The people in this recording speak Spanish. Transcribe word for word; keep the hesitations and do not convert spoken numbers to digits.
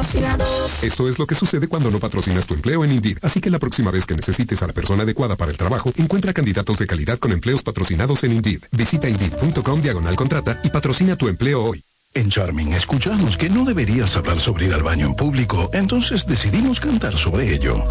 patrocinados. Esto es lo que sucede cuando no patrocinas tu empleo en Indeed. Así que la próxima vez que necesites a la persona adecuada para el trabajo, encuentra candidatos de calidad con empleos patrocinados en Indeed. Visita Indeed.com diagonal contrata y patrocina tu empleo hoy. En Charming escuchamos que no deberías hablar sobre ir al baño en público, entonces decidimos cantar sobre ello.